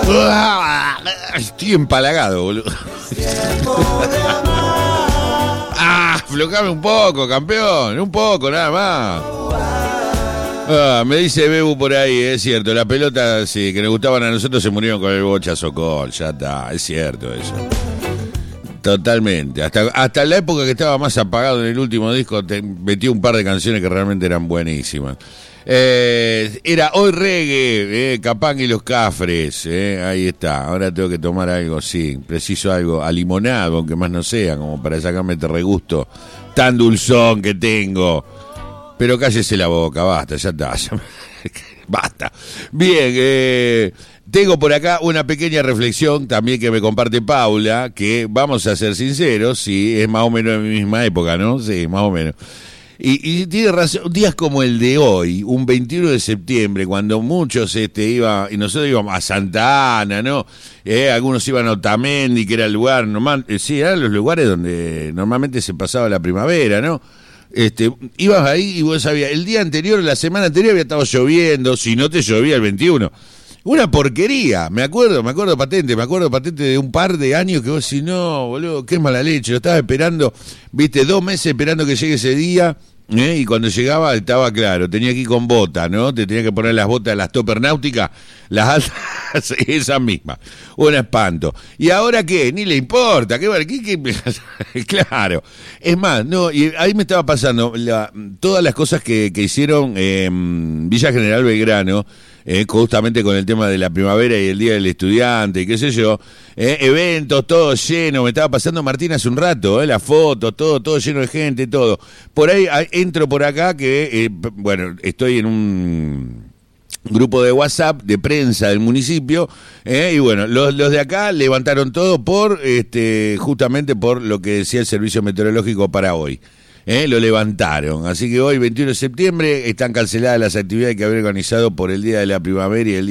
Estoy empalagado, boludo. Aflojame un poco, campeón. Un poco, nada más. Me dice Bebu por ahí, es cierto. La pelota, sí, que nos gustaban a nosotros se murieron con el Bocha Sokol. Ya está, es cierto eso. Totalmente. Hasta la época que estaba más apagado en el último disco, metí un par de canciones que realmente eran buenísimas. Era Hoy Reggae, Capanga y los Cafres, ahí está. Ahora tengo que tomar algo, sí, preciso algo a limonado, aunque más no sea, como para sacarme este regusto tan dulzón que tengo. Pero cállese la boca, basta, ya está. Basta. Bien, tengo por acá una pequeña reflexión también que me comparte Paula, que vamos a ser sinceros, sí, es más o menos de mi misma época, ¿no? Sí, más o menos. Y tiene razón, días como el de hoy, un 21 de septiembre, cuando muchos iban, y nosotros íbamos a Santa Ana, ¿no? Algunos iban a Otamendi, que era el lugar normal, sí, eran los lugares donde normalmente se pasaba la primavera, ¿no? Ibas ahí y vos sabías, el día anterior, la semana anterior había estado lloviendo, si no te llovía el 21. Una porquería, me acuerdo patente de un par de años que vos decís, no, boludo, qué mala leche, lo estaba esperando, viste, 2 meses esperando que llegue ese día, y cuando llegaba estaba claro, tenía que ir con bota, ¿no? Te tenía que poner las botas, las topper náuticas, las altas, esas mismas, un espanto. ¿Y ahora qué? Ni le importa, claro. Es más, no, y ahí me estaba pasando todas las cosas que hicieron Villa General Belgrano, justamente con el tema de la primavera y el Día del Estudiante y qué sé yo, eventos, todo lleno, me estaba pasando Martín hace un rato, las fotos, todo lleno de gente, todo. Por ahí entro por acá que, bueno, estoy en un grupo de WhatsApp de prensa del municipio, y bueno, los de acá levantaron todo por, justamente por lo que decía el servicio meteorológico para hoy. Lo levantaron, así que hoy 21 de septiembre están canceladas las actividades que había organizado por el Día de la Primavera y el